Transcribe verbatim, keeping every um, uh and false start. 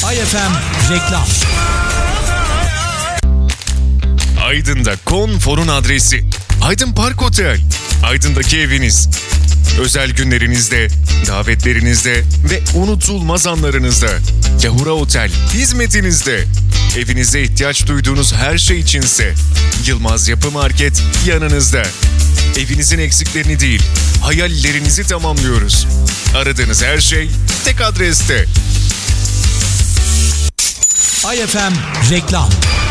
Ay F M reklam. Aydın'da konforun adresi. Aydın Park Otel. Aydın'daki eviniz. Özel günlerinizde, davetlerinizde ve unutulmaz anlarınızda. Yahura Otel hizmetinizde. Evinizde ihtiyaç duyduğunuz her şey içinse Yılmaz Yapı Market yanınızda. Evinizin eksiklerini değil, hayallerinizi tamamlıyoruz. Aradığınız her şey tek adreste. Ay F M reklam.